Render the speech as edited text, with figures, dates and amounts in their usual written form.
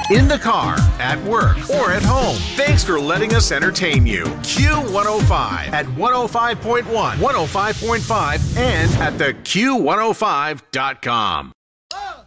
in the car, at work, or at home. Thanks for letting us entertain you. Q105 at 105.1, 105.5, and at theq105.com.